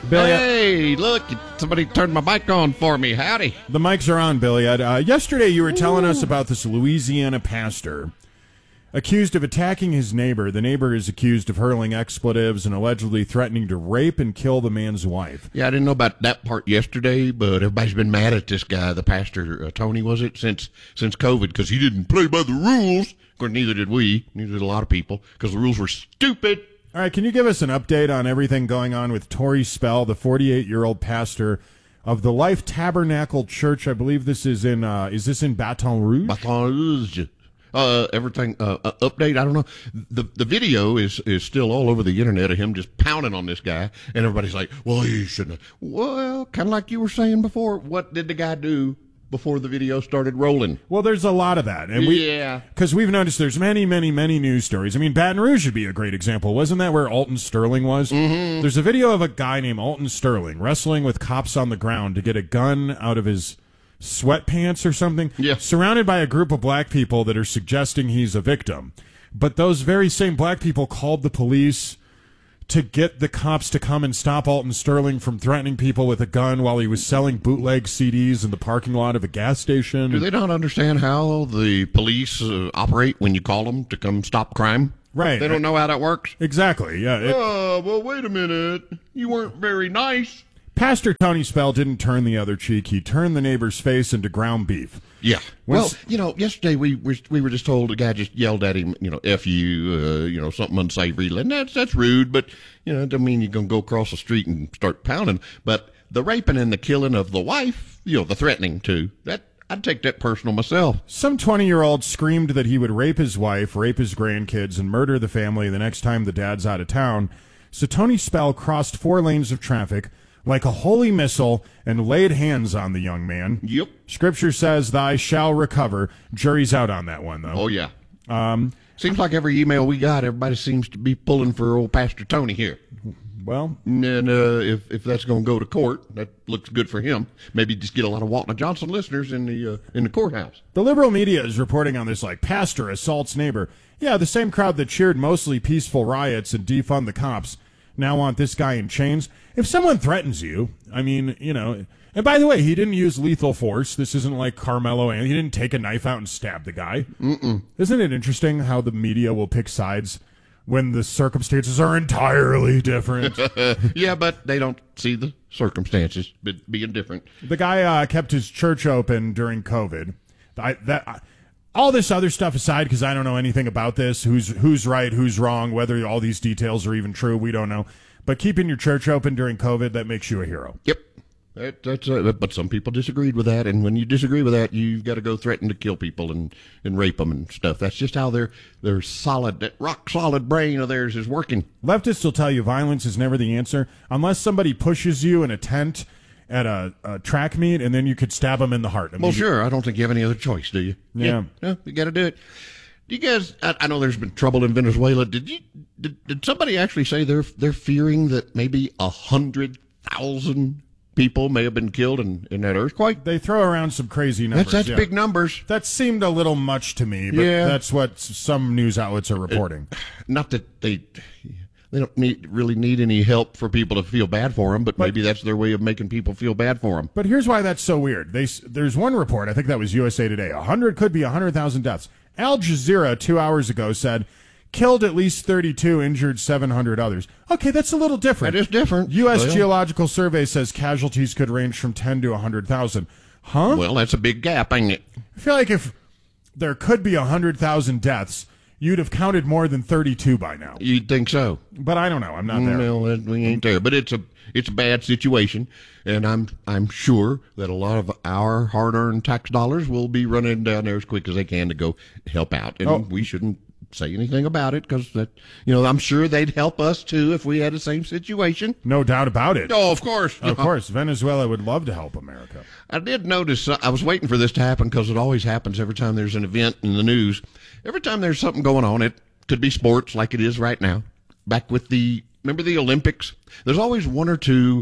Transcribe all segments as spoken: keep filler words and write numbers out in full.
Billy, Hey, look, somebody turned my mic on for me. Howdy. the mics are on, Billy. Uh, yesterday you were telling us about this Louisiana pastor accused of attacking his neighbor. The neighbor is accused of hurling expletives and allegedly threatening to rape and kill the man's wife. Yeah, I didn't know about that part yesterday, but everybody's been mad at this guy, the pastor, uh, Tony, was it, since since COVID, because he didn't play by the rules. Of course, neither did we. Neither did a lot of people, because the rules were stupid. All right, can you give us an update on everything going on with Tori Spell, the forty-eight-year-old pastor of the Life Tabernacle Church? I believe this is in, uh, is this in Baton Rouge? Baton Rouge. Uh, everything, uh, uh, update, I don't know. The the video is, is still all over the internet of him just pounding on this guy, and everybody's like, well, he shouldn't have. Well, kind of like you were saying before, what did the guy do before the video started rolling? Well, there's a lot of that. And we, Yeah. Because we've noticed there's many, many, many news stories. I mean, Baton Rouge would be a great example. Wasn't that where Alton Sterling was? Mm-hmm. There's a video of a guy named Alton Sterling wrestling with cops on the ground to get a gun out of his sweatpants or something, Yeah. surrounded by a group of black people that are suggesting he's a victim. But those very same black people called the police to get the cops to come and stop Alton Sterling from threatening people with a gun while he was selling bootleg C Ds in the parking lot of a gas station. Do they not understand how the police uh, operate when you call them to come stop crime? Right. They don't know how that works? Exactly, yeah. It, Oh, well, wait a minute. You weren't very nice. Pastor Tony Spell didn't turn the other cheek. He turned the neighbor's face into ground beef. Yeah. Well, Once- you know, yesterday we were, we were just told the guy just yelled at him, you know, F you, uh, you know, something unsavory. And that's, that's rude, but, you know, it doesn't mean you're going to go across the street and start pounding. But the raping and the killing of the wife, you know, the threatening to, that, I'd take that personal myself. Some twenty-year-old screamed that he would rape his wife, rape his grandkids, and murder the family the next time the dad's out of town. So Tony Spell crossed four lanes of traffic like a holy missile and laid hands on the young man. Yep. Scripture says, "Thy shall recover." Jury's out on that one, though. Oh, yeah. Um, Seems like every email we got, everybody seems to be pulling for old Pastor Tony here. Well, And uh, if if that's going to go to court, that looks good for him. Maybe just get a lot of Walton and Johnson listeners in the uh, in the courthouse. the liberal media is reporting on this like pastor assaults neighbor. Yeah, the same crowd that cheered mostly peaceful riots and defund the cops now want this guy in chains. If someone threatens you, I mean, you know, and by the way, he didn't use lethal force. This isn't like Carmelo, and he didn't take a knife out and stab the guy. Mm-mm. Isn't it interesting how the media will pick sides when the circumstances are entirely different? Yeah, but they don't see the circumstances but being different. The guy uh, kept his church open during COVID. I, that I, all this other stuff aside, because I don't know anything about this, who's who's right, who's wrong, whether all these details are even true, we don't know. But keeping your church open during COVID, that makes you a hero. Yep. That, that's uh, but some people disagreed with that, and when you disagree with that, you've got to go threaten to kill people and, and rape them and stuff. That's just how their their solid, that rock solid brain of theirs is working. Leftists will tell you violence is never the answer, unless somebody pushes you in a tent at a, a track meet, and then you could stab them in the heart. I mean, Well, sure. I don't think you have any other choice, do you? Yeah. yeah you got to do it. Do you guys? I, I know there's been trouble in Venezuela. Did you? Did, did somebody actually say they're they're fearing that maybe a hundred thousand people may have been killed in, in that earthquake? They throw around some crazy numbers. That's that's yeah. big numbers. That seemed a little much to me, but Yeah. that's what s- some news outlets are reporting. Not that they they don't need, really need any help for people to feel bad for them, but, But- maybe that's their way of making people feel bad for them. But here's why that's so weird. They, s- there's one report, I think that was U S A Today, one hundred could be one hundred thousand deaths. Al Jazeera two hours ago said, killed at least thirty-two, injured seven hundred others. Okay, that's a little different. That is different. U S Well- Geological Survey says casualties could range from ten to one hundred thousand. Huh? Well, that's a big gap, ain't it? I feel like if there could be one hundred thousand deaths, you'd have counted more than thirty-two by now. You'd think so. But I don't know. I'm not there. No, that- we ain't there. But it's a it's a bad situation, and I'm I'm sure that a lot of our hard-earned tax dollars will be running down there as quick as they can to go help out, and Oh. we shouldn't say anything about it because that you know I'm sure they'd help us too if we had the same situation. No doubt about it. Oh, of course, Of course, Venezuela would love to help America. I did notice, uh, I was waiting for this to happen because it always happens every time there's an event in the news. Every time there's something going on, it could be sports like it is right now. Back with the, remember the Olympics? There's always one or two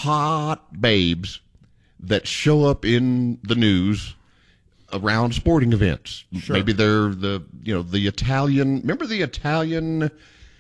hot babes that show up in the news around sporting events. Sure. Maybe they're the, you know, the Italian, remember the Italian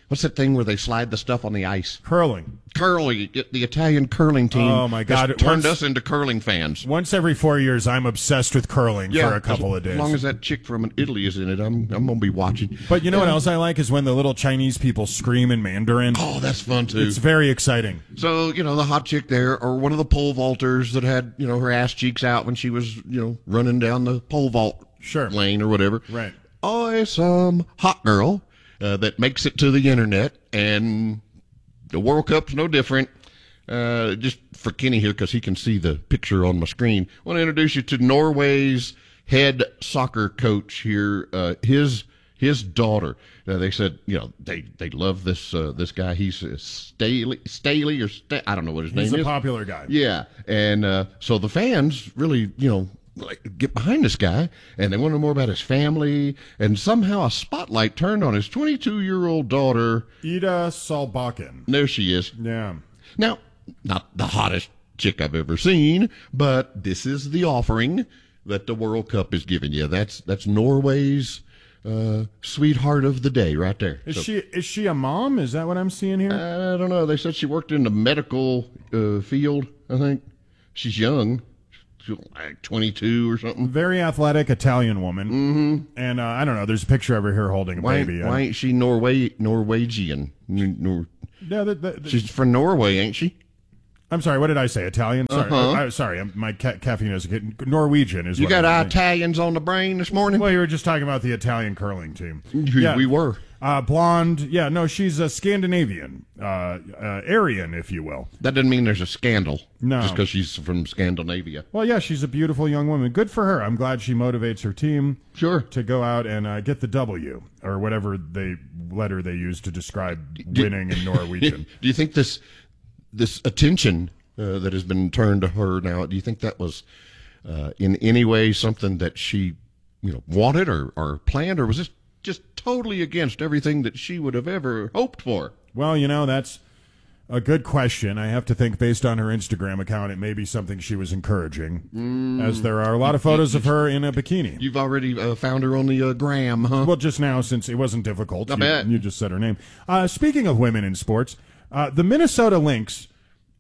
what's that thing where they slide the stuff on the ice? Curling. Curling. The Italian curling team. Oh, my God. has turned Once- us into curling fans. Once every four years, I'm obsessed with curling for a couple as, of days. As long as that chick from Italy is in it, I'm I'm gonna be watching. But you know what else I like is when the little Chinese people scream in Mandarin. Oh, that's fun too. It's very exciting. So, you know, the hot chick there, or one of the pole vaulters that had, you know, her ass cheeks out when she was, you know, running down the pole vault Sure. lane or whatever. Right. Oh, some hot girl uh, that makes it to the internet, and the World Cup's no different. Uh, just for Kenny here, because he can see the picture on my screen, I want to introduce you to Norway's head soccer coach here. Uh, his his daughter. Uh, they said, you know, they they love this uh, this guy. He's uh, Staley Staley or Sta- I don't know what his He's name a is. popular guy. Yeah, and uh, so the fans really, you know, like get behind this guy, and they want to know more about his family. And somehow a spotlight turned on his twenty-two-year-old daughter. Ida Solbakken. There she is. Yeah. Now, not the hottest chick I've ever seen, but this is the offering that the World Cup is giving you. That's that's Norway's uh, sweetheart of the day right there. Is So- she is she a mom? Is that what I'm seeing here? I don't know. They said she worked in the medical uh, field, I think. She's young. She's like twenty-two or something. Very athletic Italian woman. Mm-hmm. And uh, I don't know. There's a picture over here holding a Why, baby. why ain't she Norway Norwegian? N- Nor- Yeah, the, the, the, She's from Norway, ain't she? I'm sorry. What did I say? Italian? Sorry. Uh-huh. I, I, sorry. I'm, my ca- caffeine is Norwegian. Is You what got I'm thinking. Italians on the brain this morning? Well, you were just talking about the Italian curling team. We- Yeah. we were. Uh, blonde. Yeah, no, she's a Scandinavian, uh, uh, Aryan, if you will. That doesn't mean there's a scandal. No. Just because she's from Scandinavia. Well, yeah, she's a beautiful young woman. Good for her. I'm glad she motivates her team Sure. to go out and uh, get the W or whatever they letter they use to describe winning in Norwegian. Do you think this this attention uh, that has been turned to her now, do you think that was uh, in any way something that she, you know, wanted or, or planned, or was this just totally against everything that she would have ever hoped for? Well, you know, that's a good question. I have to think based on her Instagram account, it may be something she was encouraging, Mm. as there are a lot of photos of her in a bikini. You've already uh, found her on the uh, gram, huh? Well, just now, since it wasn't difficult, I you, bet. you just said her name. Uh, speaking of women in sports, uh, the Minnesota Lynx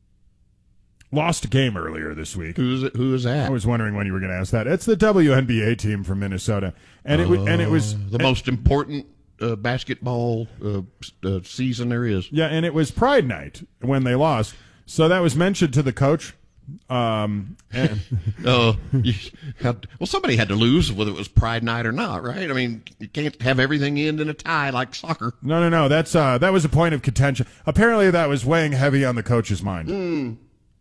lost a game earlier this week. Who is it? Who is that? I was wondering when you were going to ask that. It's the W N B A team from Minnesota, and it was and it was the most important uh, basketball uh, s- uh, season there is. yeah, and it was Pride Night when they lost. So that was mentioned to the coach. Um, and, Uh, you had, well, somebody had to lose, whether it was Pride Night or not, right? I mean, you can't have everything end in a tie like soccer. no, no, no. That's uh, that was a point of contention. Apparently, that was weighing heavy on the coach's mind. Mm.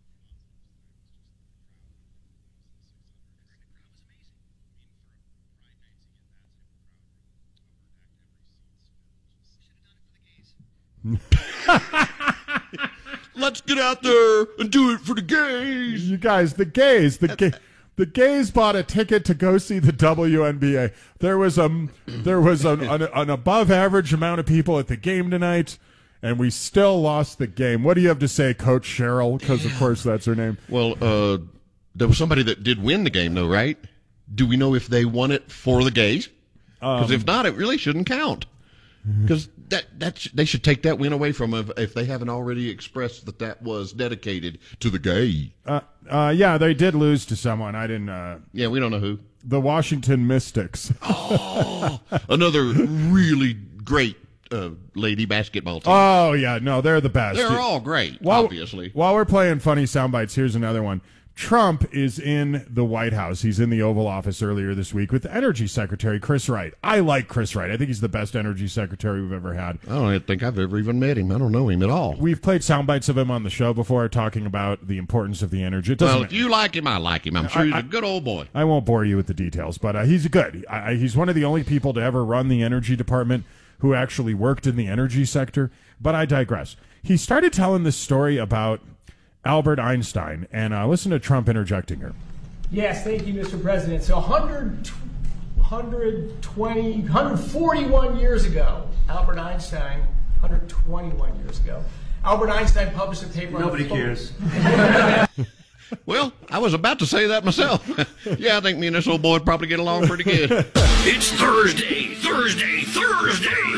Let's get out there and do it for the gays. You guys, the gays, the gay, the gays bought a ticket to go see the W N B A. There was a there was an, an, an above average amount of people at the game tonight, and we still lost the game. What do you have to say, Coach Cheryl? Because of course that's her name. Well, uh, there was somebody that did win the game, though, right? Do we know if they won it for the gays? Because if not, it really shouldn't count. Because that that sh- they should take that win away from them if, if they haven't already expressed that that was dedicated to the gay. Uh, uh, yeah, they did lose to someone. I didn't. Uh, Yeah, we don't know who. the Washington Mystics. Oh, another really great uh, lady basketball team. Oh yeah, no, they're the best. They're all great, While- obviously. While we're playing funny sound bites, here's another one. Trump is in the White House. He's in the Oval Office earlier this week with Energy Secretary Chris Wright. I like Chris Wright. I think he's the best Energy Secretary we've ever had. I don't think I've ever even met him. I don't know him at all. We've played sound bites of him on the show before talking about the importance of the energy. It doesn't Well, if you like him, I like him. I'm sure I- he's I- a good old boy. I won't bore you with the details, but uh, he's good. I, I, he's one of the only people to ever run the energy department who actually worked in the energy sector. But I digress. He started telling this story about Albert Einstein, and uh, listen to Trump interjecting here. Yes, thank you, Mister President. So one hundred, one hundred twenty, one hundred forty-one years ago, Albert Einstein, one hundred twenty-one years ago, Albert Einstein published a paper Nobody on the cares. Well, I was about to say that myself. Yeah, I think me and this old boy would probably get along pretty good. It's Thursday, Thursday, Thursday.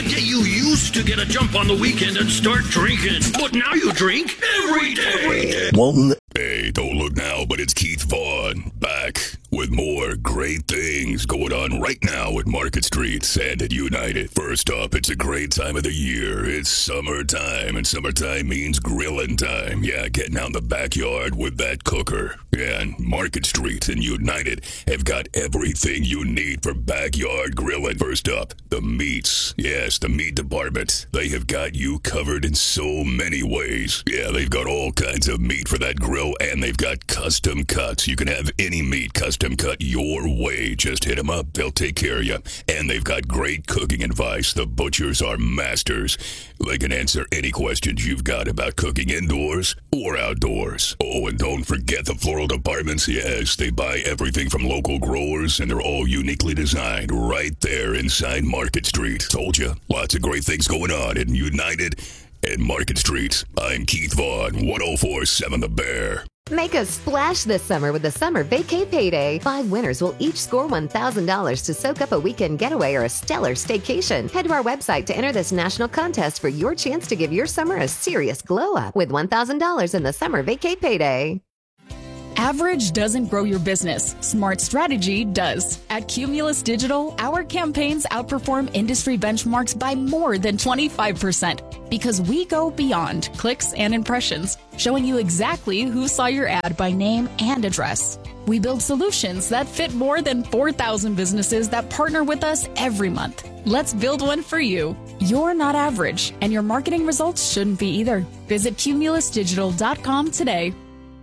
the day you used to get a jump on the weekend and start drinking. But now you drink every day. Every day. One. Hey, don't look now, but it's Keith Vaughn back with more great things going on right now at Market Street, Sand and United. First up, it's a great time of the year. It's summertime, and summertime means grilling time. Yeah, getting out in the backyard with that cooker. Yeah, and Market Street and United have got everything you need for backyard grilling. First up, the meats. Yes, the meat department. They have got you covered in so many ways. Yeah, they've got all kinds of meat for that grill, and they've got custom cuts. You can have any meat custom cut your way. Just hit them up. They'll take care of you. And they've got great cooking advice. The butchers are masters. They can answer any questions you've got about cooking indoors or outdoors. Oh, and don't forget the floral departments. Yes, they buy everything from local growers, and they're all uniquely designed right there inside Market Street. Told you, lots of great things going on in United and Market Street. I'm Keith Vaughn, one oh four point seven The Bear. Make a splash this summer with the Summer Vacay Payday. Five winners will each score one thousand dollars to soak up a weekend getaway or a stellar staycation. Head to our website to enter this national contest for your chance to give your summer a serious glow up with one thousand dollars in the Summer Vacay Payday. Average doesn't grow your business. Smart strategy does. At Cumulus Digital, our campaigns outperform industry benchmarks by more than twenty-five percent because we go beyond clicks and impressions, showing you exactly who saw your ad by name and address. We build solutions that fit more than four thousand businesses that partner with us every month. Let's build one for you. You're not average, and your marketing results shouldn't be either. Visit cumulus digital dot com today.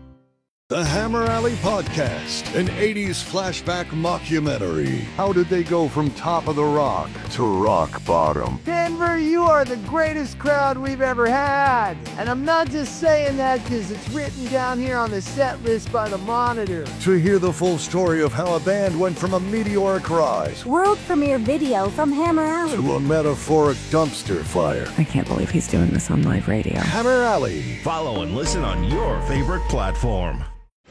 The Hammer Alley Podcast, an eighties flashback mockumentary. How did they go from top of the rock to rock bottom? Denver, you are the greatest crowd we've ever had. And I'm not just saying that because it's written down here on the set list by the Monitor. To hear the full story of how a band went from a meteoric rise, world premiere video from Hammer Alley, to a metaphoric dumpster fire. I can't believe he's doing this on live radio. Hammer Alley. Follow and listen on your favorite platform.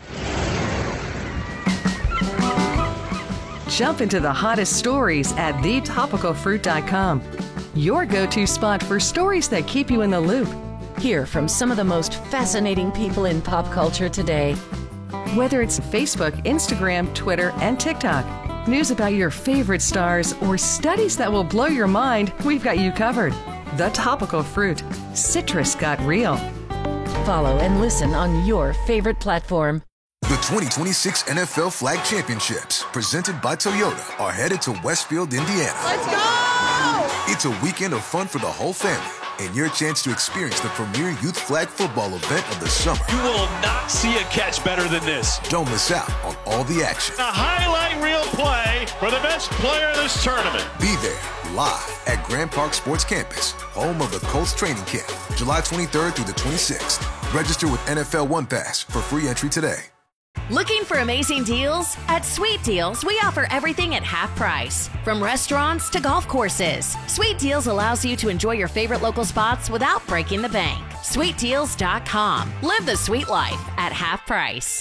Jump into the hottest stories at the topical fruit dot com. Your go-to spot for stories that keep you in the loop. Hear from some of the most fascinating people in pop culture today. Whether it's Facebook, Instagram, Twitter, and TikTok, news about your favorite stars, or studies that will blow your mind, we've got you covered. The Topical Fruit. Citrus got real. Follow and listen on your favorite platform. The twenty twenty-six N F L Flag Championships, presented by Toyota, are headed to Westfield, Indiana. Let's go! It's a weekend of fun for the whole family, and your chance to experience the premier youth flag football event of the summer. You will not see a catch better than this. Don't miss out on all the action. A highlight reel play for the best player in this tournament. Be there, live at Grand Park Sports Campus, home of the Colts training camp, July twenty-third through the twenty-sixth. Register with N F L One Pass for free entry today. Looking for amazing deals? At Sweet Deals, we offer everything at half price. From restaurants to golf courses, Sweet Deals allows you to enjoy your favorite local spots without breaking the bank. sweet deals dot com. Live the sweet life at half price.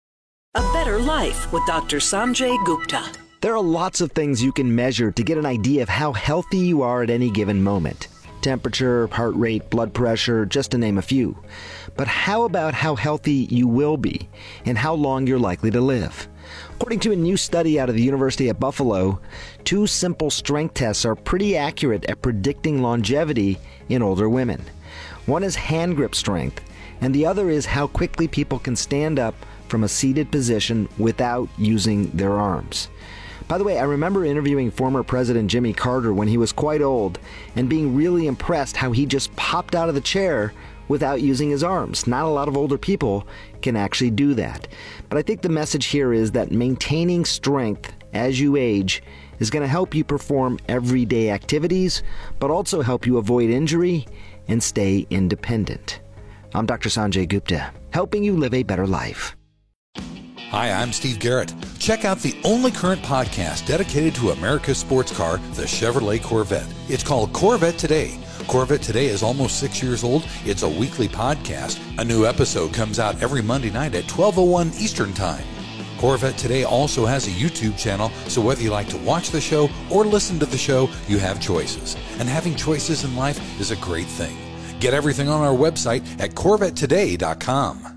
A Better Life with Doctor Sanjay Gupta. There are lots of things you can measure to get an idea of how healthy you are at any given moment. Temperature, heart rate, blood pressure, just to name a few. But how about how healthy you will be and how long you're likely to live? According to a new study out of the University at Buffalo, two simple strength tests are pretty accurate at predicting longevity in older women. One is hand grip strength, and the other is how quickly people can stand up from a seated position without using their arms. By the way, I remember interviewing former President Jimmy Carter when he was quite old and being really impressed how he just popped out of the chair without using his arms. Not a lot of older people can actually do that. But I think the message here is that maintaining strength as you age is going to help you perform everyday activities, but also help you avoid injury and stay independent. I'm Doctor Sanjay Gupta, helping you live a better life. Hi, I'm Steve Garrett. Check out the only current podcast dedicated to America's sports car, the Chevrolet Corvette. It's called Corvette Today. Corvette Today is almost six years old. It's a weekly podcast. A new episode comes out every Monday night at twelve oh one Eastern Time. Corvette Today also has a YouTube channel, so whether you like to watch the show or listen to the show, you have choices. And having choices in life is a great thing. Get everything on our website at corvette today dot com.